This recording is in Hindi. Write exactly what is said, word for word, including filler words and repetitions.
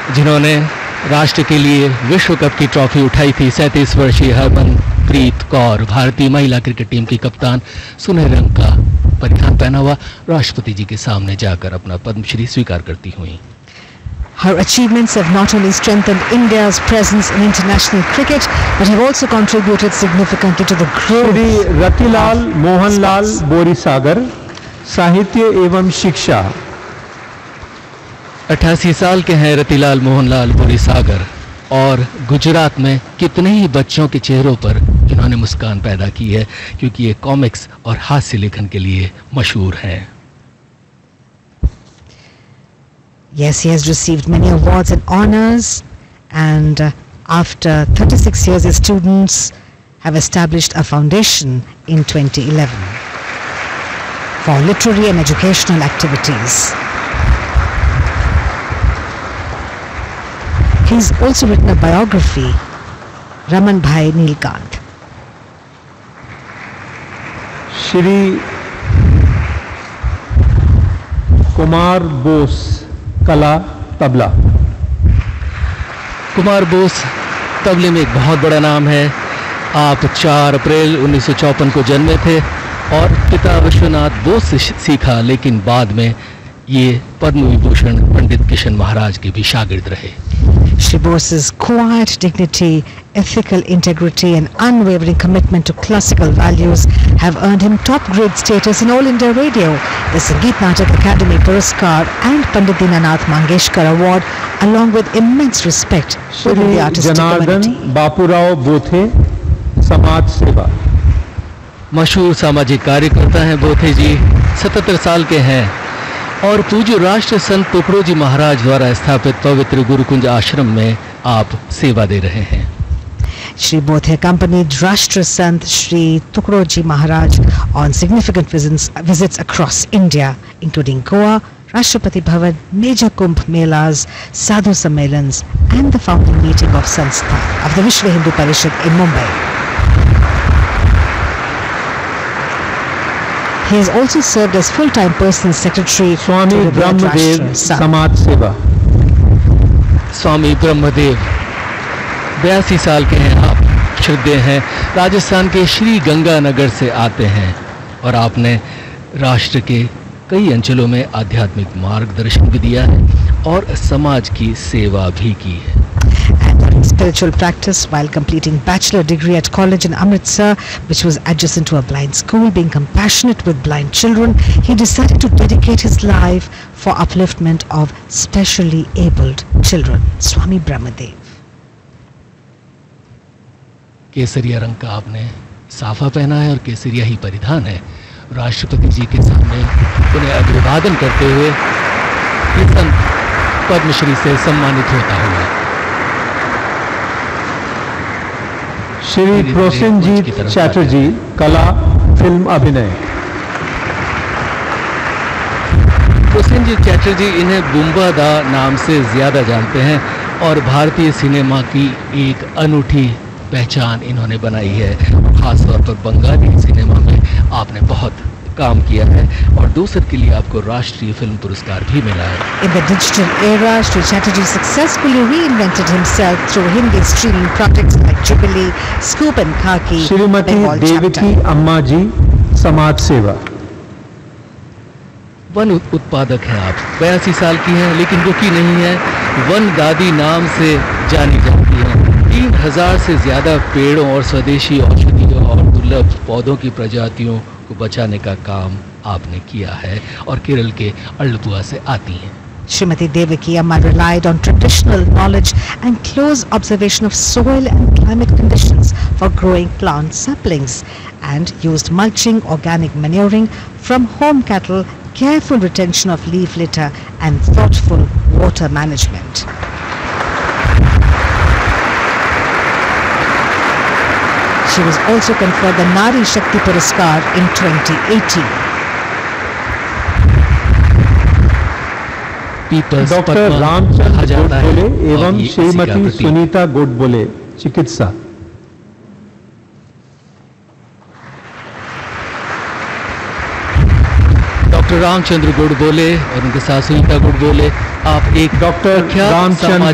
जिन्होंने राष्ट्र के लिए विश्व कप की ट्रॉफी उठाई थी। सैंतीस वर्षीय हरमनप्रीत कौर भारतीय महिला क्रिकेट टीम की कप्तान सुनहरे रंग का परिधान पहना हुआ राष्ट्रपति जी के सामने जाकर अपना पद्मश्री स्वीकार करती हुई। Her achievements have not only strengthened India's presence in international cricket, but have also contributed significantly to the growth. Shri Ratilal Mohanlal बोरीसागर, साहित्य एवं शिक्षा। अट्ठासी साल के हैं रतिलाल मोहनलाल बोरीसागर और गुजरात में कितने ही बच्चों के चेहरों पर इन्होंने मुस्कान पैदा की है, क्योंकि ये कॉमिक्स और हास्य लेखन के लिए मशहूर हैं। Yes, he has received many awards and honors, and uh, after thirty-six years, his students have established a foundation in twenty eleven for literary and educational activities. He's also written a biography, Raman Bhai Neelkant. Shri Kumar Bose, कला तबला। कुमार बोस तबले में एक बहुत बड़ा नाम है। आप चार अप्रैल उन्नीस सौ चौपन को जन्मे थे और पिता विश्वनाथ बोस से सीखा, लेकिन बाद में ये पद्म विभूषण पंडित किशन महाराज के भी शागिर्द रहे। Shri Bose's quiet dignity, ethical integrity and unwavering commitment to classical values have earned him top-grade status in All India Radio, the Sangeet Natak Academy Puraskar and Pandit Dinanath Mangeshkar Award, along with immense respect within the artistic community. Janardan Bapurao बोथे, समाज सेवा। मशहूर सामाजिक कार्यकर्ता हैं बोथे जी, सतहत्तर साल के हैं और पूज्य राष्ट्र संत तुकडोजी महाराज द्वारा स्थापित पवित्र गुरुकुंज आश्रम में आप सेवा दे रहे हैं। Shri Bothe accompanied Rashtra Sant Shri Tukroji Maharaj on significant visits, visits across India, including Goa, Rashtrapati Bhavan, major Kumbh Melas, Sadhu Sammelans, and the founding meeting of Sanstha of the Vishwa Hindu Parishad in Mumbai. He has also served as full-time personal secretary Swami to the Brahmadev Rashtra Sant. समाज सेवा। स्वामी ब्रह्मदेव बयासी साल के हैं आप, श्रद्धेय हैं, राजस्थान के श्री गंगानगर से आते हैं और आपने राष्ट्र के कई अंचलों में आध्यात्मिक मार्गदर्शन भी दिया है और समाज की सेवा भी की है। And during spiritual practice while completing bachelor degree at college in Amritsar, which was adjacent to a blind school, being compassionate with blind children, he decided to dedicate his life for upliftment of specially abled children. Swami Brahmadev. केसरिया रंग का आपने साफा पहना है और केसरिया ही परिधान है। राष्ट्रपति जी के सामने उन्हें अभिवादन करते हुए ये संत पद्मश्री से सम्मानित होता हुआ। श्री प्रोसेनजीत चैटर्जी, कला फिल्म अभिनय। प्रोसेनजीत चैटर्जी इन्हें बुम्बा दा नाम से ज्यादा जानते हैं और भारतीय सिनेमा की एक अनूठी पहचान इन्होंने बनाई है। खासतौर पर बंगाली सिनेमा में आपने बहुत काम किया है और दूसर के लिए आपको राष्ट्रीय फिल्म पुरस्कार भी मिला है। In the digital era, Shri Chatterjee successfully reinvented himself through Hindi streaming projects like Jubilee, Scoop and Khaki, Shrimati Bengal Devaki chapter. अम्मा जी, समाज सेवा। वन उत्पादक हैं आप, बयासी साल की हैं लेकिन रुकी नहीं है, वन दादी नाम से जानी जाती हैं। तीन हजार से ज्यादा पेड़ों और स्वदेशी औषधियों और दुर्लभ पौधों की प्रजातियों को बचाने का काम आपने किया है और केरल के अल्लपुआ से आती हैं। Srimati Devaki Amma relied on traditional knowledge and close observation of soil and climate conditions for growing plant saplings, and used mulching, organic manuring from home cattle, careful retention of leaf litter and thoughtful water management. She was also conferred the Nari Shakti Puraskar in twenty eighteen. Doctor Ramchandra Godbole एवं श्रीमती सुनीता गोडबोले, चिकित्सा। डॉक्टर रामचंद्र गोडबोले और उनके साथ सुनीता गोडबोले, आप एक डॉक्टर रामचंद्र